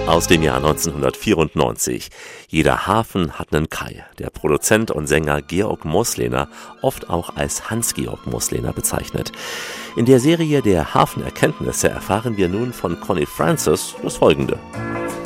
Aus dem Jahr 1994. Jeder Hafen hat einen Kai. Der Produzent und Sänger Georg Moslehner, oft auch als Hans-Georg Moslehner bezeichnet. In der Serie der Hafenerkenntnisse erfahren wir nun von Connie Francis das Folgende.